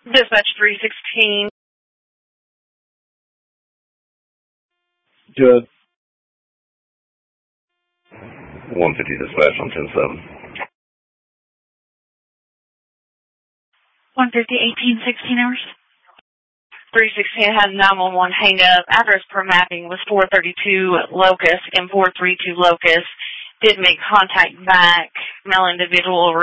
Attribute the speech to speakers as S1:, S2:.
S1: Dispatch 316.
S2: Good.
S3: 150 dispatch on 10-7.
S1: 150, 18, 16 hours. 316 had 911 hang up. Address per mapping was 432 Locust and 432 Locust. Did make contact back. Male individual